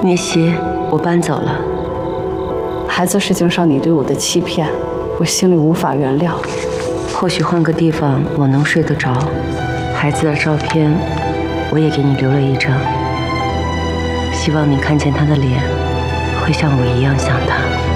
妮希，我搬走了。 孩子事情上你对我的欺骗，我心里无法原谅。 或许换个地方我能睡得着。孩子的照片，我也给你留了一张。希望你看见他的脸，会像我一样想他。